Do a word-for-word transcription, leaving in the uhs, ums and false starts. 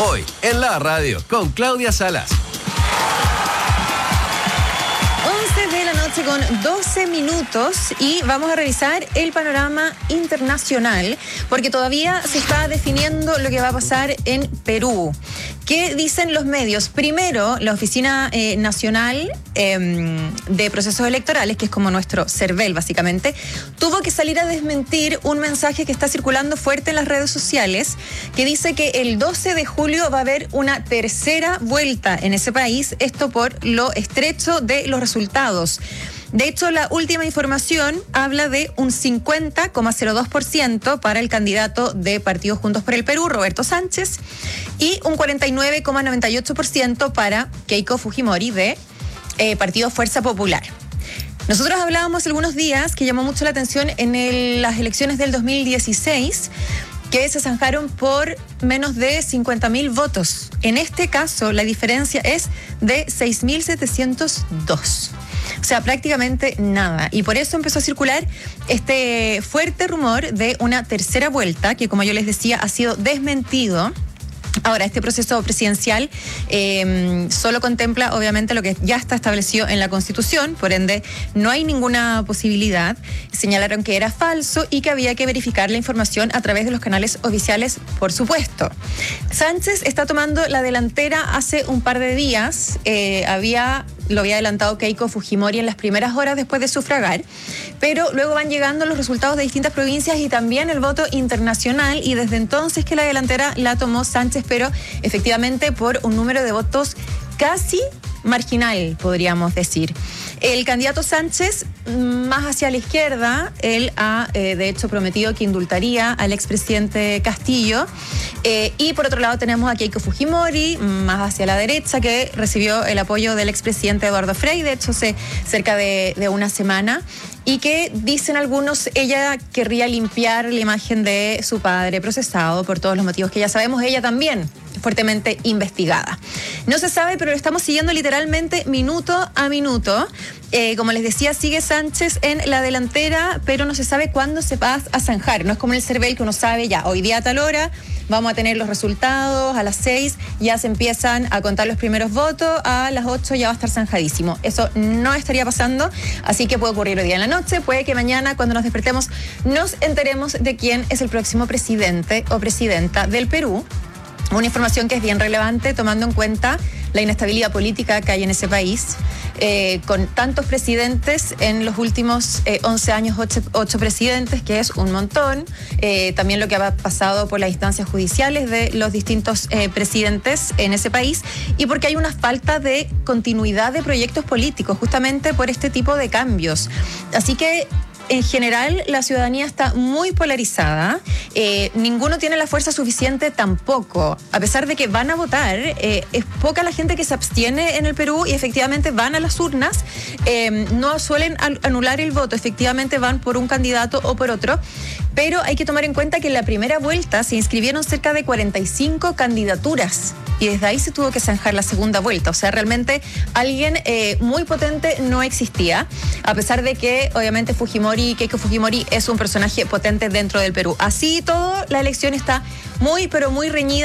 Hoy, en la radio, con Claudia Salas. once de la noche con doce minutos y vamos a revisar el panorama internacional porque todavía se está definiendo lo que va a pasar en Perú. ¿Qué dicen los medios? Primero, la Oficina eh, Nacional eh, de Procesos Electorales, que es como nuestro CERVEL básicamente, tuvo que salir a desmentir un mensaje que está circulando fuerte en las redes sociales, que dice que el doce de julio va a haber una tercera vuelta en ese país, esto por lo estrecho de los resultados. De hecho, la última información habla de un cincuenta coma cero dos por ciento para el candidato de Partido Juntos por el Perú, Roberto Sánchez, y un cuarenta y nueve coma noventa y ocho por ciento para Keiko Fujimori de eh, Partido Fuerza Popular. Nosotros hablábamos algunos días que llamó mucho la atención en el, las elecciones del dos mil dieciséis, que se zanjaron por menos de cincuenta mil votos. En este caso, la diferencia es de seis mil setecientos dos. O sea, prácticamente nada. Y por eso empezó a circular este fuerte rumor de una tercera vuelta, que como yo les decía, ha sido desmentido. Ahora, este proceso presidencial eh, solo contempla, obviamente, lo que ya está establecido en la Constitución, por ende, no hay ninguna posibilidad. Señalaron que era falso y que había que verificar la información a través de los canales oficiales, por supuesto. Sánchez está tomando la delantera hace un par de días. Eh, había... Lo había adelantado Keiko Fujimori en las primeras horas después de sufragar, pero luego van llegando los resultados de distintas provincias y también el voto internacional, y desde entonces que la delantera la tomó Sánchez, pero efectivamente por un número de votos casi marginal, podríamos decir. El candidato Sánchez, más hacia la izquierda, él ha eh, de hecho prometido que indultaría al expresidente Castillo, eh, y por otro lado tenemos a Keiko Fujimori, más hacia la derecha, que recibió el apoyo del expresidente Eduardo Frei, de hecho hace cerca de, de una semana, y que dicen algunos, ella querría limpiar la imagen de su padre procesado por todos los motivos que ya sabemos, ella también fuertemente investigada. No se sabe, pero lo estamos siguiendo literalmente minuto a minuto. Eh, como les decía, sigue Sánchez en la delantera, pero no se sabe cuándo se va a zanjar. No es como en el CERVEL, que uno sabe ya, hoy día a tal hora vamos a tener los resultados, a las seis ya se empiezan a contar los primeros votos, a las ocho ya va a estar zanjadísimo. Eso no estaría pasando, así que puede ocurrir hoy día en la noche, puede que mañana cuando nos despertemos nos enteremos de quién es el próximo presidente o presidenta del Perú. Una información que es bien relevante tomando en cuenta la inestabilidad política que hay en ese país, eh, con tantos presidentes en los últimos eh, once años, ocho, ocho presidentes, que es un montón. Eh, también lo que ha pasado por las instancias judiciales de los distintos eh, presidentes en ese país, y porque hay una falta de continuidad de proyectos políticos, justamente por este tipo de cambios. Así que en general, la ciudadanía está muy polarizada. Eh, ninguno tiene la fuerza suficiente tampoco. A pesar de que van a votar, eh, es poca la gente que se abstiene en el Perú y efectivamente van a las urnas. Eh, no suelen anular el voto, efectivamente van por un candidato o por otro. Pero hay que tomar en cuenta que en la primera vuelta se inscribieron cerca de cuarenta y cinco candidaturas. Y desde ahí se tuvo que zanjar la segunda vuelta. O sea, realmente alguien eh, muy potente no existía, a pesar de que obviamente Fujimori, Keiko Fujimori es un personaje potente dentro del Perú. Así todo, la elección está muy, pero muy reñida.